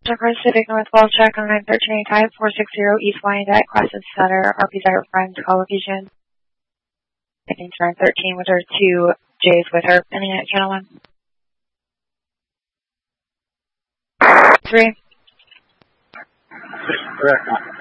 Pacific Northwest check on 913 type 460 East Wyandotte, classes Center, RPZ Friend Television. I think turn 13 with her 2 J's with her. Any minute, gentlemen. 3. Correct.